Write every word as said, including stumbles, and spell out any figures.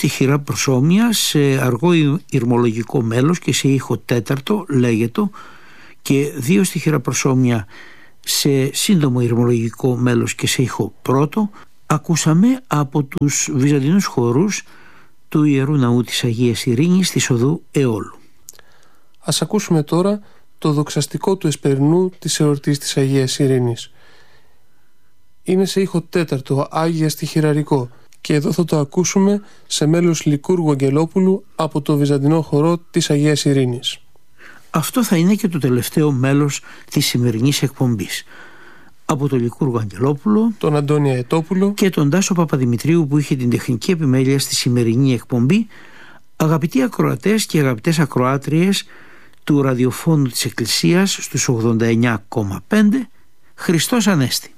στη χειρά προσώμια, σε αργό ηρμολογικό μέλος και σε ήχο τέταρτο λέγετο, και δύο στη χειρά προσώμια σε σύντομο ηρμολογικό μέλος και σε ήχο πρώτο, ακούσαμε από τους βυζαντινούς χορούς του Ιερού Ναού της Αγίας Ειρήνης της οδού Αιώλου. Ας ακούσουμε τώρα το δοξαστικό του Εσπερινού της εορτής της Αγίας Ειρήνης. Είναι σε ήχο τέταρτο, Άγια στιχηραρικό, και εδώ θα το ακούσουμε σε μέλος Λικούργου Αγγελόπουλου από το Βυζαντινό χορό της Αγίας Ειρήνης. Αυτό θα είναι και το τελευταίο μέλος της σημερινής εκπομπής. Από τον Λικούργο Αγγελόπουλο, τον Αντώνη Αετόπουλο και τον Τάσο Παπαδημητρίου που είχε την τεχνική επιμέλεια στη σημερινή εκπομπή, αγαπητοί ακροατές και αγαπητές ακροάτριες του ραδιοφώνου της Εκκλησίας στους ογδόντα εννιά κόμμα πέντε, Χριστός Ανέστη.